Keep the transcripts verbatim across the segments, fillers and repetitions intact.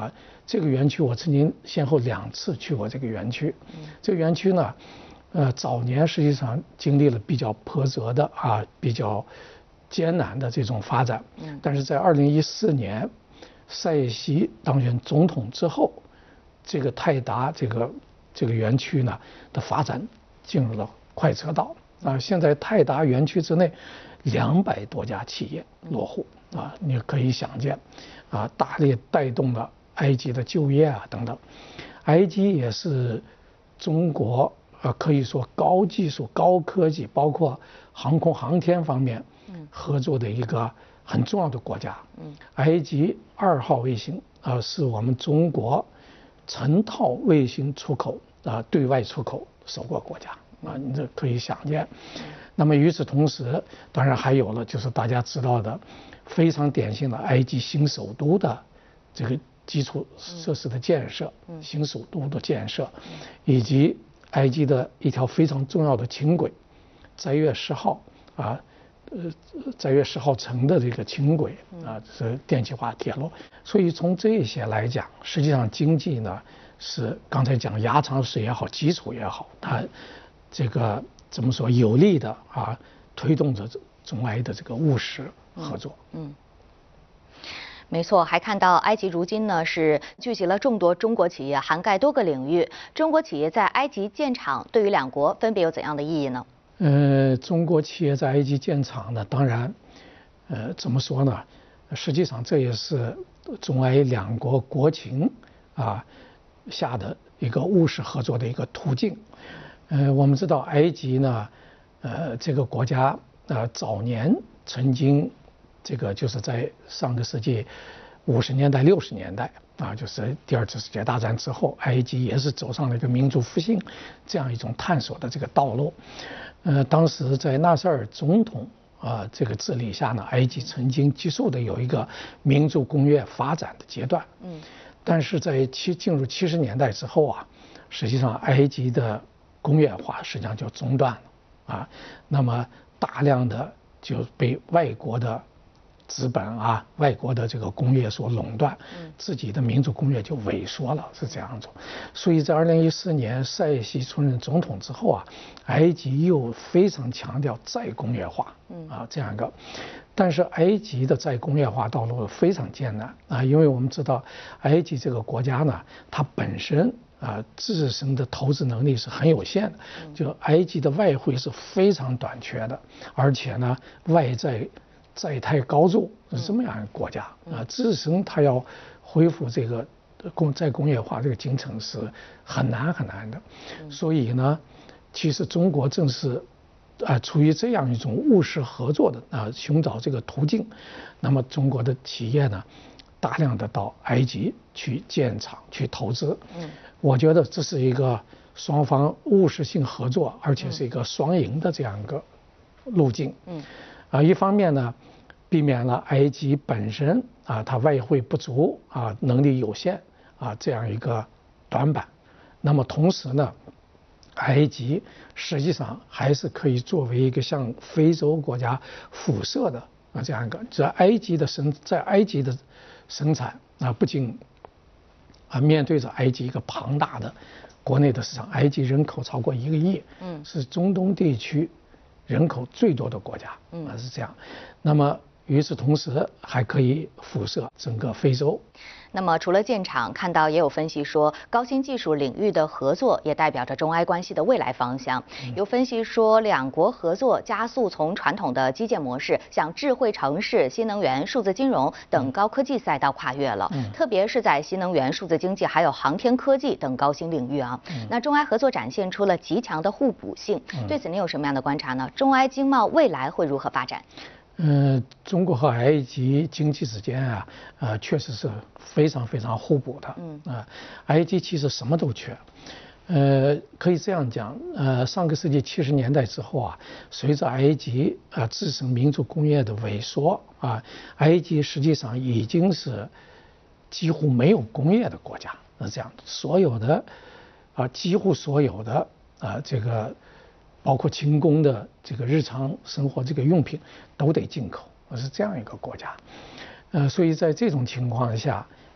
啊，这个园区我曾经先后两次去过这个园区。这个园区呢，呃，早年实际上经历了比较波折的啊，比较艰难的这种发展。但是在二零一四年，塞西当选总统之后，这个泰达这个这个园区呢的发展进入了快车道啊。现在泰达园区之内，两百多家企业落户啊，你可以想见，啊，大力带动了埃及的就业啊等等。埃及也是中国呃可以说高技术、高科技，包括航空航天方面合作的一个很重要的国家。埃及二号卫星啊、呃，是我们中国成套卫星出口啊、呃、对外出口首个国家啊，你这可以想见。那么与此同时，当然还有了就是大家知道的非常典型的埃及新首都的这个基础设施的建设，新首都的建设，以及埃及的一条非常重要的轻轨，载月十号啊。呃，载月十号城的这个轻轨啊，是电气化铁路。所以从这些来讲，实际上经济呢是刚才讲压舱石也好，基础也好，它这个怎么说有力的啊，推动着中埃的这个务实合作。 嗯。嗯没错，还看到埃及如今呢是聚集了众多中国企业，涵盖多个领域。中国企业在埃及建厂，对于两国分别有怎样的意义呢？ 呃，中国企业在埃及建厂呢，当然，呃，怎么说呢？实际上这也是中埃两国国情啊下的一个务实合作的一个途径。呃，我们知道埃及呢，呃，这个国家呃早年曾经这个就是在上个世纪五十年代、六十年代啊，就是第二次世界大战之后，埃及也是走上了一个民族复兴这样一种探索的这个道路。呃，当时在纳赛尔总统啊、呃、这个治理下呢，埃及曾经急速的有一个民族工业发展的阶段。嗯，但是在七进入七十年代之后啊，实际上埃及的工业化实际上就中断了啊，那么大量的就被外国的资本啊，外国的这个工业所垄断，自己的民族工业就萎缩了，是这样子。所以在二零一四年塞西出任总统之后啊，埃及又非常强调再工业化，啊这样一个。但是埃及的再工业化道路非常艰难啊，因为我们知道埃及这个国家呢，它本身啊自身的投资能力是很有限的，就埃及的外汇是非常短缺的，而且呢外债债台高筑是这么样一个国家啊，自身它要恢复这个工再工业化这个进程是很难很难的，所以呢，其实中国正是啊处于这样一种务实合作的啊寻找这个途径，那么中国的企业呢，大量的到埃及去建厂去投资，嗯，我觉得这是一个双方务实性合作，而且是一个双赢的这样一个路径，嗯，啊一方面呢。避免了埃及本身啊，它外汇不足啊，能力有限啊这样一个短板。那么同时呢，埃及实际上还是可以作为一个向非洲国家辐射的啊这样一个，在埃及的生在埃及的生产啊，不仅啊面对着埃及一个庞大的国内的市场，埃及人口超过一个亿，嗯，是中东地区人口最多的国家，嗯，是这样。那么与此同时，还可以辐射整个非洲。 那么，除了建厂，看到也有分析说，高新技术领域的合作也代表着中埃关系的未来方向。有分析说，两国合作加速从传统的基建模式向智慧城市、新能源、数字金融等高科技赛道跨越了。嗯、特别是在新能源、数字经济还有航天科技等高新领域啊。嗯、那中埃合作展现出了极强的互补性。嗯、对此，您有什么样的观察呢？中埃经贸未来会如何发展？ 嗯，中国和埃及经济之间啊，呃，确实是非常非常互补的。嗯啊，埃及其实什么都缺，呃，可以这样讲，呃，上个世纪七十年代之后啊，随着埃及啊自身民族工业的萎缩啊，埃及实际上已经是几乎没有工业的国家。是这样的，所有的啊，几乎所有的啊这个。包括轻工的这个日常生活这个用品都得进口，是这样一个国家，呃，所以在这种情况下，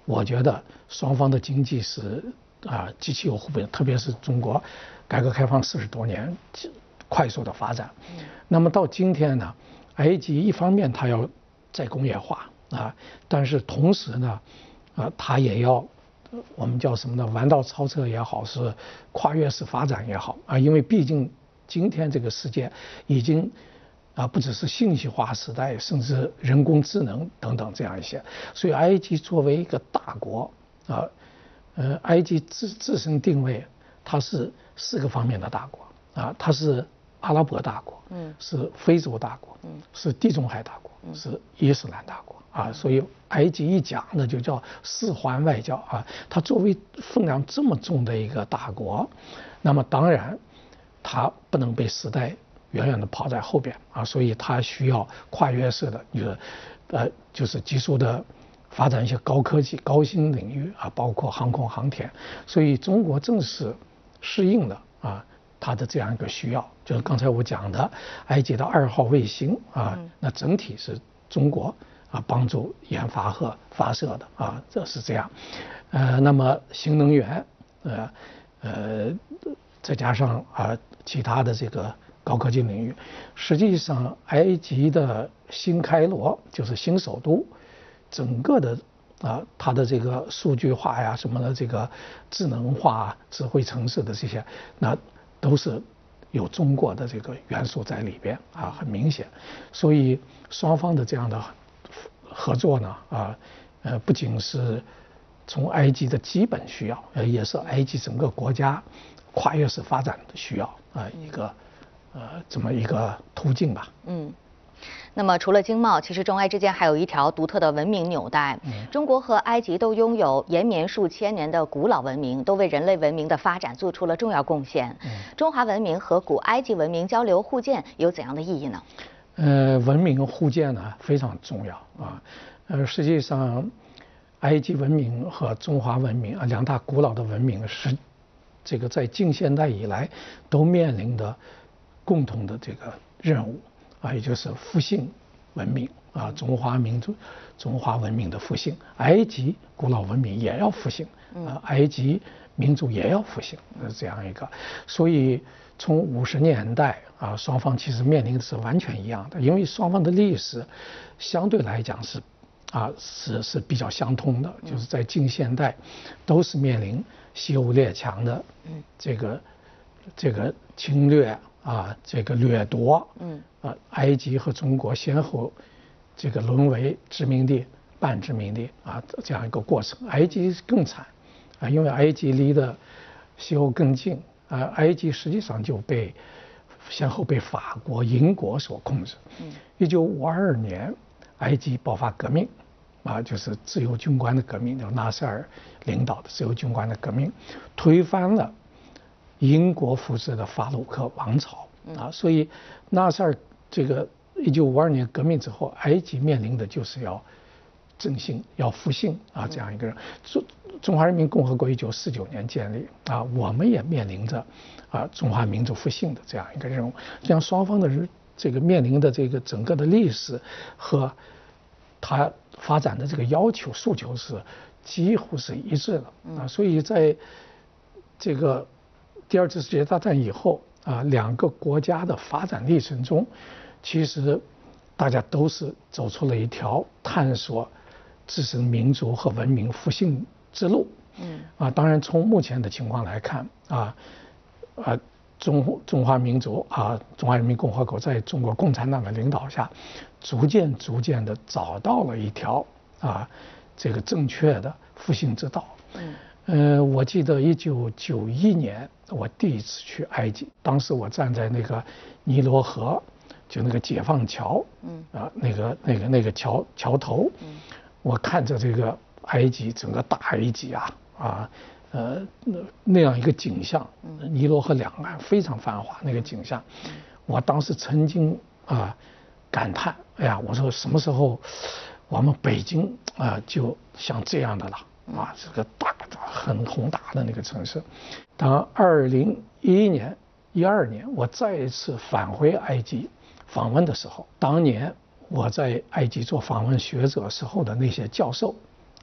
我觉得双方的经济是啊极其有互补，特别是中国改革开放四十多年快速的发展。那么到今天呢，埃及一方面它要再工业化啊，但是同时呢，啊它也要我们叫什么呢？弯道超车也好，是跨越式发展也好啊，因为毕竟今天这个世界已经啊不只是信息化时代，甚至人工智能等等这样一些，所以埃及作为一个大国啊，呃，埃及自自身定位，它是四个方面的大国啊，它是阿拉伯大国，嗯，是非洲大国，嗯，是地中海大国，嗯，是伊斯兰大国。啊，所以埃及一讲呢，就叫四环外交啊。它作为分量这么重的一个大国，那么当然它不能被时代远远的跑在后边啊，所以它需要跨越式的，就是呃，就是急速的发展一些高科技、高新领域啊，包括航空航天。所以中国正是适应了啊它的这样一个需要，就是刚才我讲的埃及的二号卫星啊，那整体是中国啊，帮助研发和发射的啊，这是这样。呃，那么新能源，呃呃，再加上啊其他的这个高科技领域，实际上埃及的新开罗就是新首都，整个的啊它的这个数据化呀什么的这个智能化、智慧城市的这些，那都是有中国的这个元素在里边啊，很明显。所以双方的这样的合作呢，啊，呃，不仅是从埃及的基本需要，呃，也是埃及整个国家跨越式发展的需要啊，一个呃这么一个途径吧。 嗯。那么除了经贸，其实中埃之间还有一条独特的文明纽带。嗯、中国和埃及都拥有延绵数千年的古老文明，都为人类文明的发展做出了重要贡献。嗯、中华文明和古埃及文明交流互鉴有怎样的意义呢？ 呃，文明互鉴呢非常重要啊。呃，实际上，埃及文明和中华文明啊两大古老的文明是这个在近现代以来都面临的共同的这个任务啊，也就是复兴文明啊，中华民族中华文明的复兴。埃及古老文明也要复兴啊，埃及民族也要复兴，是这样一个。所以从五十年代啊，双方其实面临的是完全一样的，因为双方的历史相对来讲是啊是是比较相通的，就是在近现代都是面临西欧列强的这个这个侵略啊，这个掠夺，嗯，啊，埃及和中国先后这个沦为殖民地、半殖民地啊这样一个过程。埃及更惨啊，因为埃及离的西欧更近啊，埃及实际上就被先后被法国、英国所控制。嗯，一九五二年，埃及爆发革命，啊，就是自由军官的革命，叫纳赛尔领导的自由军官的革命，推翻了英国扶持的法鲁克王朝啊，所以纳赛尔这个一九五二年革命之后，埃及面临的就是要振兴、要复兴啊这样一个人。中中华人民共和国一九四九年建立啊，我们也面临着啊中华民族复兴的这样一个任务。这样双方的这个面临的这个整个的历史和它发展的这个要求诉求是几乎是一致的啊，所以在这个第二次世界大战以后啊，两个国家的发展历程中，其实大家都是走出了一条探索自身民族和文明复兴之路。嗯啊，当然从目前的情况来看啊，啊中中华民族啊，中华人民共和国在中国共产党的领导下，逐渐逐渐的找到了一条啊这个正确的复兴之道。嗯。呃，我记得一九九一年我第一次去埃及，当时我站在那个尼罗河，就那个解放桥，嗯啊，那个那个那个桥桥头，嗯，我看着这个埃及整个大埃及啊啊，呃那那样一个景象，尼罗河两岸非常繁华那个景象，我当时曾经啊感叹，哎呀，我说什么时候我们北京啊就像这样的了。啊，这个大的很宏大的那个城市。当二零一一年、一二年我再一次返回埃及访问的时候，当年我在埃及做访问学者时候的那些教授，啊，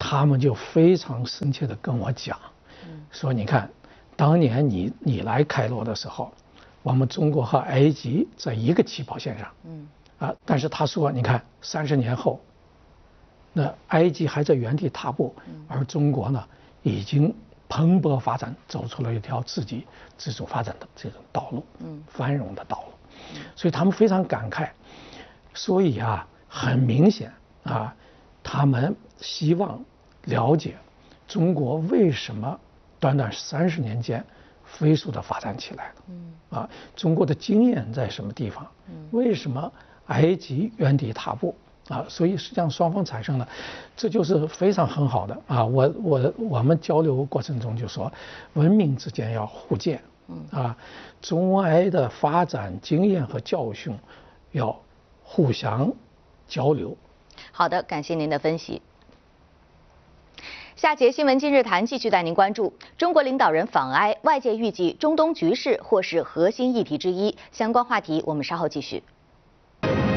他们就非常深切地跟我讲，说你看，当年你你来开罗的时候，我们中国和埃及在一个起跑线上，嗯，啊，但是他说，你看三十年后，那埃及还在原地踏步，而中国呢，已经蓬勃发展，走出了一条自己自主发展的这种道路，嗯，繁荣的道路，所以他们非常感慨，所以啊，很明显啊，他们希望了解中国为什么短短三十年间飞速的发展起来了，嗯，啊，中国的经验在什么地方？嗯，为什么埃及原地踏步？啊，所以实际上双方产生了，这就是非常很好的啊。我我我们交流过程中就说，文明之间要互鉴，啊，中埃的发展经验和教训要互相交流。 好的，感谢您的分析。下节新闻今日谈继续带您关注中国领导人访埃，外界预计中东局势或是核心议题之一。相关话题我们稍后继续。